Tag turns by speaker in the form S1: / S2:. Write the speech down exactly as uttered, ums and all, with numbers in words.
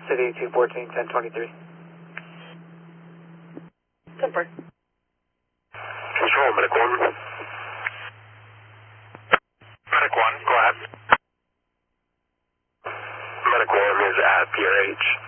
S1: City two fourteen, ten twenty-three.
S2: Confirm.
S3: Control, Medic one. Medic one, go ahead. Medic one is at P R H.